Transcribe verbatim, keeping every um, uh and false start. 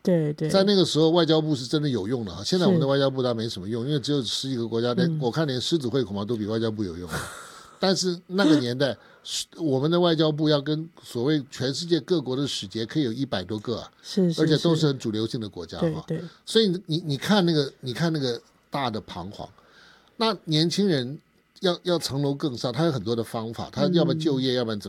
对对， 在那个时候外交部是真的有用的，现在我们的外交部它没什么用，因为只有十几个国家，连、嗯、我看连狮子会恐怕都比外交部有用。但是那个年代我们的外交部要跟所谓全世界各国的使节可以有一百多个、啊、 是, 是, 是， 而且都是很主流性的国家。 对对， 所以你你看那个你看那个大的彷徨，那年轻人要要层楼更上，他有很多的方法，他要不然就业，嗯、要不然怎么